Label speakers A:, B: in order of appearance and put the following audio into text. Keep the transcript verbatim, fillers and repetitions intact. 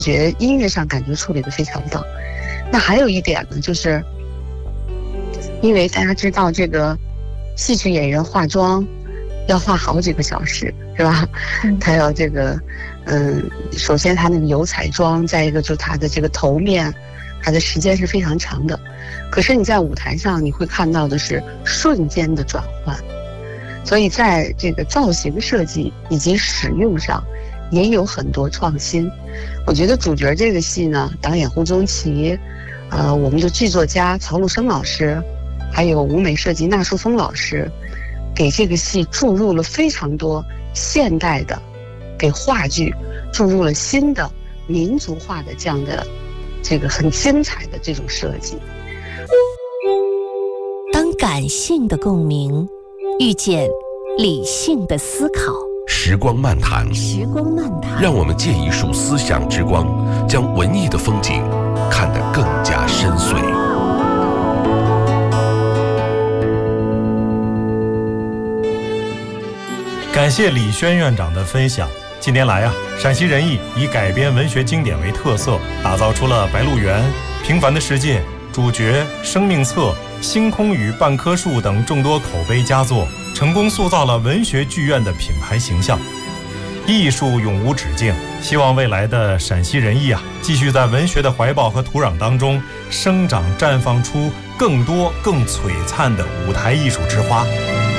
A: 觉音乐上感觉处理得非常棒。那还有一点呢，就是因为大家知道这个戏曲演员化妆要化好几个小时，是吧？嗯、他要这个，嗯，首先他那个油彩妆，再一个就他的这个头面，他的时间是非常长的。可是你在舞台上你会看到的是瞬间的转换，所以在这个造型设计以及使用上也有很多创新。我觉得主角这个戏呢，导演胡宗奇，呃，我们的剧作家曹禄生老师，还有舞美设计纳树峰老师，给这个戏注入了非常多现代的，给话剧注入了新的民族化的这样的这个很精彩的这种设计。
B: 当感性的共鸣遇见理性的思考，
C: 时光漫谈，
B: 时光漫谈，
C: 让我们借一束思想之光，将文艺的风景看得更加深邃。
D: 感谢李轩院长的分享。近年来啊，陕西人艺以改编文学经典为特色，打造出了《白鹿原》、《平凡的世界》、主角、生命册、星空与半棵树等众多口碑佳作，成功塑造了文学剧院的品牌形象。艺术永无止境，希望未来的陕西人艺啊，继续在文学的怀抱和土壤当中生长绽放出更多更璀璨的舞台艺术之花。